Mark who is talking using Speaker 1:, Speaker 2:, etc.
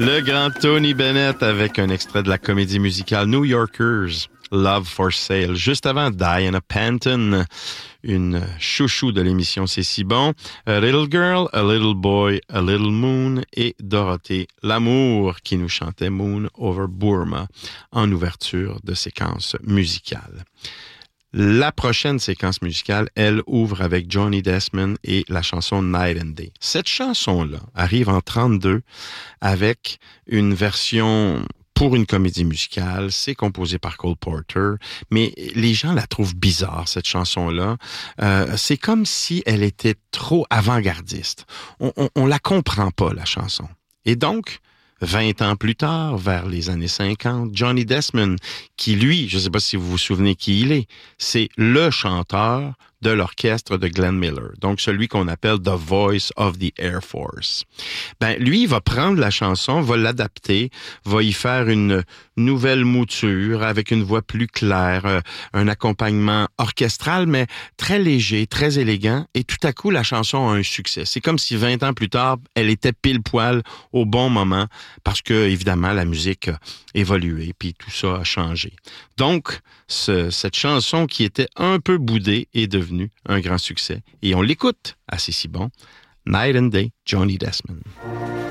Speaker 1: Le grand Tony Bennett avec un extrait de la comédie musicale New Yorkers, Love for Sale. Juste avant, Diana Panton, une chouchou de l'émission C'est si bon. A Little Girl, A Little Boy, A Little Moon et Dorothée Lamour qui nous chantait Moon Over Burma en ouverture de séquence musicale. La prochaine séquence musicale, elle ouvre avec Johnny Desmond et la chanson Night and Day. Cette chanson-là arrive en 1932 avec une version pour une comédie musicale. C'est composé par Cole Porter, mais les gens la trouvent bizarre, cette chanson-là. C'est comme si elle était trop avant-gardiste. On la comprend pas, la chanson. Et donc, 20 ans plus tard, vers les années 50, Johnny Desmond, qui lui, je ne sais pas si vous vous souvenez qui il est, c'est le chanteur de l'orchestre de Glenn Miller, donc celui qu'on appelle The Voice of the Air Force. Ben, lui, il va prendre la chanson, va l'adapter, va y faire une nouvelle mouture avec une voix plus claire, un accompagnement orchestral, mais très léger, très élégant, et tout à coup, la chanson a un succès. C'est comme si 20 ans plus tard, elle était pile poil au bon moment, parce que, évidemment, la musique a évolué, puis tout ça a changé. Donc, cette chanson qui était un peu boudée est devenue un grand succès. Et on l'écoute à C'est si bon. Night and Day, Johnny Desmond.